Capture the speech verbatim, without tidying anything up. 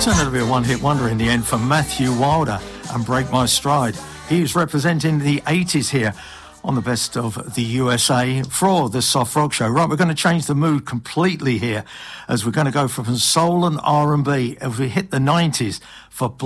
Turned out to be a one-hit wonder in the end for Matthew Wilder and Break My Stride. He was representing the eighties here on the Best of the U S A for the Soft Rock Show. Right, we're going to change the mood completely here as we're going to go from soul and R and B as we hit the nineties for